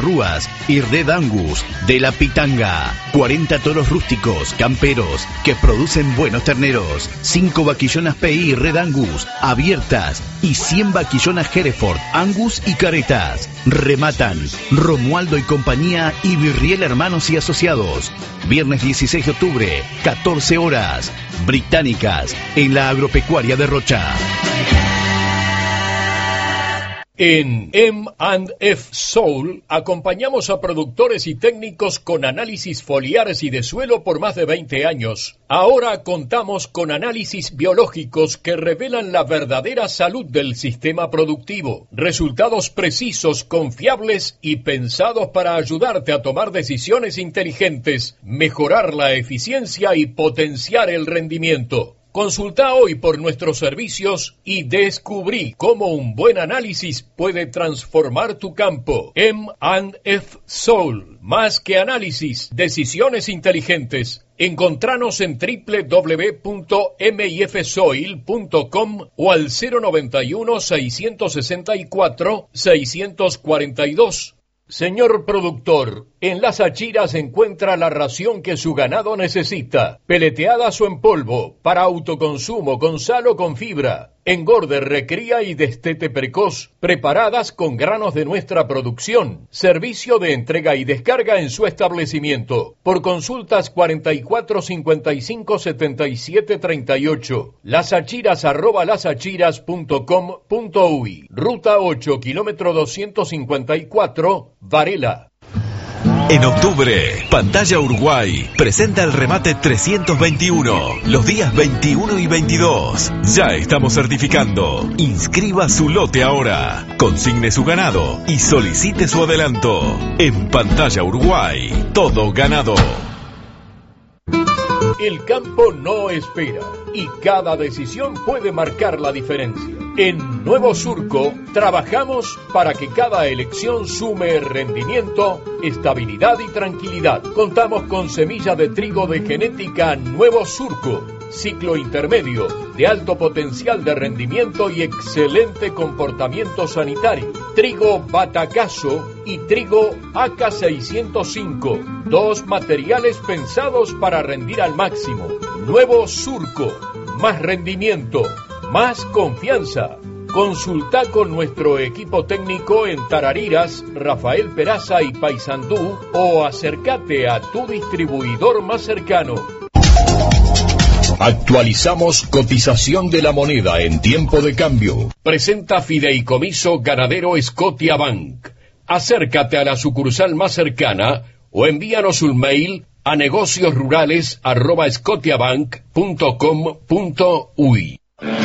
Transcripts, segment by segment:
charrúas y Red Angus de La Pitanga. 40 toros rústicos, camperos, que producen buenos terneros. 5 vaquillonas PI Red Angus abiertas y 100 vaquillonas Hereford, Angus y caretas. Rematan Romualdo y compañía y Virriel Hermanos y Asociados. Viernes 16 de octubre, 14 horas. Británicas, en la agropecuaria de Rocha. En M&F Soul acompañamos a productores y técnicos con análisis foliares y de suelo por más de 20 años. Ahora contamos con análisis biológicos que revelan la verdadera salud del sistema productivo. Resultados precisos, confiables y pensados para ayudarte a tomar decisiones inteligentes, mejorar la eficiencia y potenciar el rendimiento. Consulta hoy por nuestros servicios y descubrí cómo un buen análisis puede transformar tu campo. M&F Soul, más que análisis, decisiones inteligentes. Encontranos en www.mifsoil.com o al 091-664-642. Señor productor, en Las Achiras encuentra la ración que su ganado necesita, peleteadas o en polvo, para autoconsumo, con sal o con fibra, engorde, recría y destete precoz, preparadas con granos de nuestra producción, servicio de entrega y descarga en su establecimiento. Por consultas 44 55 77 38, lasachiras@lasachiras.com.uy, ruta 8, kilómetro 254, Varela. En octubre, Pantalla Uruguay presenta el remate 321, los días 21 y 22. Ya estamos certificando. Inscriba su lote ahora, consigne su ganado y solicite su adelanto. En Pantalla Uruguay, todo ganado. El campo no espera y cada decisión puede marcar la diferencia. En Nuevo Surco trabajamos para que cada elección sume rendimiento, estabilidad y tranquilidad. Contamos con semilla de trigo de genética Nuevo Surco, ciclo intermedio, de alto potencial de rendimiento y excelente comportamiento sanitario. Trigo Batacazo y trigo AK605, dos materiales pensados para rendir al máximo. Nuevo Surco, más rendimiento, más confianza. Consulta con nuestro equipo técnico en Tarariras, Rafael Peraza y Paysandú o acércate a tu distribuidor más cercano. Actualizamos cotización de la moneda en tiempo de cambio. Presenta Fideicomiso Ganadero Scotiabank. Acércate a la sucursal más cercana o envíanos un mail a negociosrurales@scotiabank.com.uy.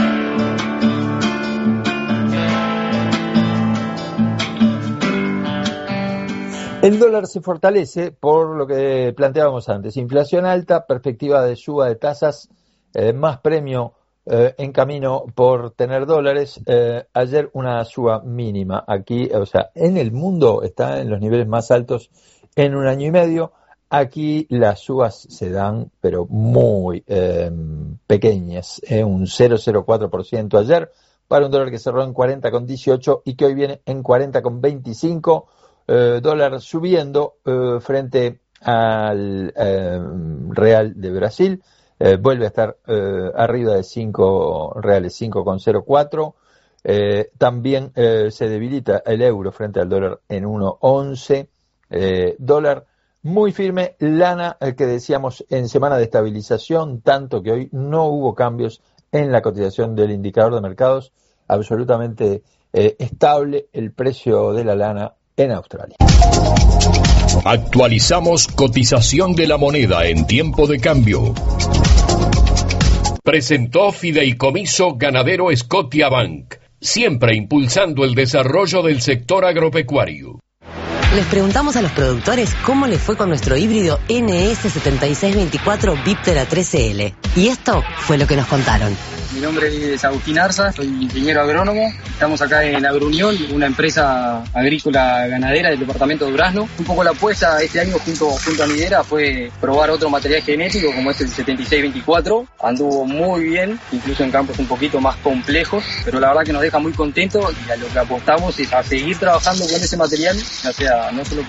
El dólar se fortalece por lo que planteábamos antes. Inflación alta, perspectiva de suba de tasas, más premio en camino por tener dólares. Ayer una suba mínima aquí, o sea, en el mundo está en los niveles más altos en un año y medio. Aquí las subas se dan, pero muy pequeñas, un 0,04% ayer para un dólar que cerró en 40,18 y que hoy viene en 40,25. Dólar subiendo frente al real de Brasil, vuelve a estar arriba de 5 reales, 5,04. También se debilita el euro frente al dólar en 1,11. Dólar muy firme, lana que decíamos en semana de estabilización, tanto que hoy no hubo cambios en la cotización del indicador de mercados, absolutamente estable el precio de la lana en Australia. Actualizamos cotización de la moneda en tiempo de cambio. Presentó Fideicomiso Ganadero Scotiabank, siempre impulsando el desarrollo del sector agropecuario. Les preguntamos a los productores cómo les fue con nuestro híbrido NS7624 Viptera 13L. Y esto fue lo que nos contaron. Mi nombre es Agustín Arza, soy ingeniero agrónomo. Estamos acá en Agrounión, una empresa agrícola ganadera del departamento de Durazno. Un poco la apuesta este año junto a Midera fue probar otro material genético como es el 7624. Anduvo muy bien, incluso en campos un poquito más complejos, pero la verdad que nos deja muy contentos y a lo que apostamos es a seguir trabajando con ese material, ya sea no solo